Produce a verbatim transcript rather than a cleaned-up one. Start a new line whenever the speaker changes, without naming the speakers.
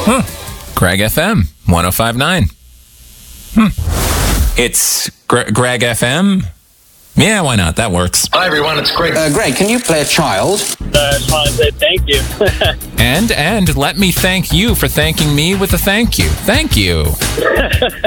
Huh. Greg F M, one oh five point nine. Hmm. It's Gre- Greg F M? Yeah, why not? That works.
Hi, everyone. It's Greg.
Uh, Greg, can you play a child?
Uh, I just want to say thank you.
And, and let me thank you for thanking me with a thank you. Thank you.